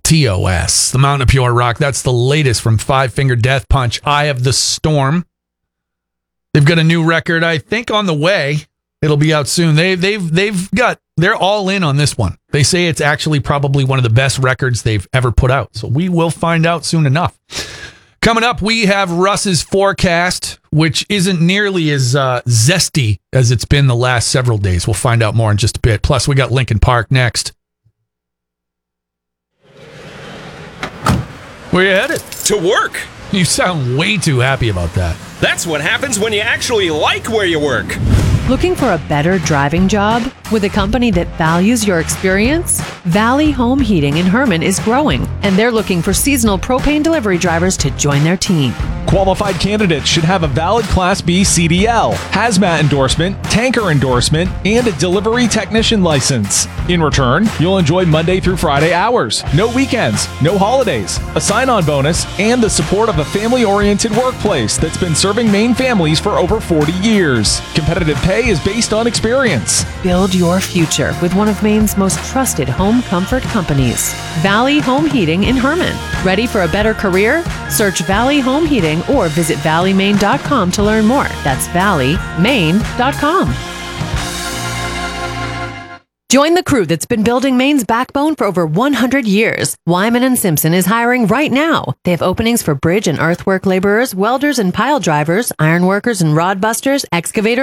TOS, the Mountain of Pure Rock. That's the latest from Five Finger Death Punch, Eye of the Storm. They've got a new record, I think, on the way. It'll be out soon. They're all in on this one. They say it's actually probably one of the best records they've ever put out. So we will find out soon enough. Coming up, we have Russ's forecast, which isn't nearly as zesty as it's been the last several days. We'll find out more in just a bit. Plus, we got Linkin Park next. Where you headed? To work. You sound way too happy about that. That's what happens when you actually like where you work. Looking for a better driving job with a company that values your experience? Valley Home Heating in Herman is growing, and they're looking for seasonal propane delivery drivers to join their team. Qualified candidates should have a valid Class B CDL, hazmat endorsement, tanker endorsement, and a delivery technician license. In return, you'll enjoy Monday through Friday hours, no weekends, no holidays, a sign-on bonus, and the support of a family-oriented workplace that's been serving Maine families for over 40 years. Competitive pay is based on experience. Build your future with one of Maine's most trusted home comfort companies, Valley Home Heating in Herman. Ready for a better career? Search Valley Home Heating or visit valleymaine.com to learn more. That's valleymaine.com. Join the crew that's been building Maine's backbone for over 100 years. Wyman & Simpson is hiring right now. They have openings for bridge and earthwork laborers, welders and pile drivers, iron workers and rod busters, excavators,